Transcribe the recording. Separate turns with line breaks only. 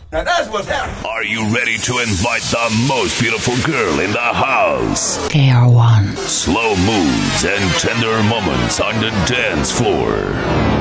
Now that's what's happening.
Are you ready to invite the most beautiful girl in the house?
KR1.
Slow moves and tender moments on the dance floor.